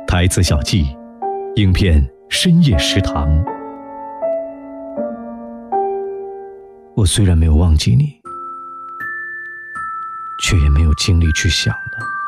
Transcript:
台词小记，影片深夜食堂。我虽然没有忘记你，却也没有精力去想了。